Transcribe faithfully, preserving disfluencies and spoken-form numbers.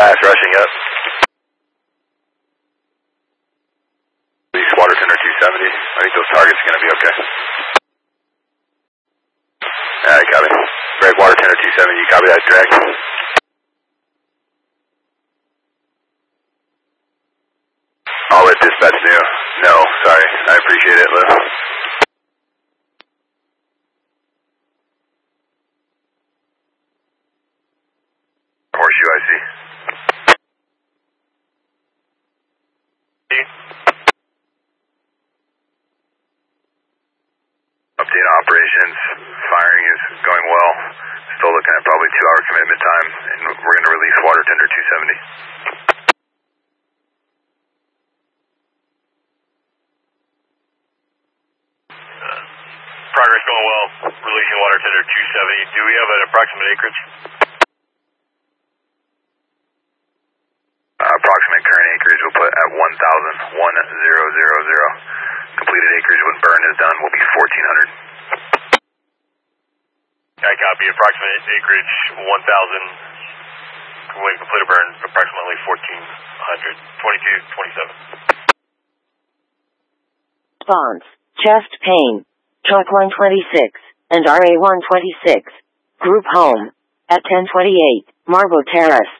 fast rushing up. Release water tender two seventy. I think those targets are going to be okay. Alright, copy. Drag water tender two seventy, you copy that drag? I'll let dispatch know. No, sorry. I appreciate it, Lou. Horseshoe, I see. Update on operations. Firing is going well. Still looking at probably two hour commitment time, and we're going to release water tender two seventy. Uh, progress going well. Releasing water tender two seventy. Do we have an approximate acreage? Uh, approximate current acreage we'll put at one thousand one hundred. Completed acreage when burn is done will be fourteen hundred. I copy. Approximate acreage one thousand. When completed burn, approximately fourteen hundred. twenty-two, twenty-seven. Response. Chest pain. Truck one twenty-six and R A one twenty-six. Group home. At ten twenty-eight, Marble Terrace.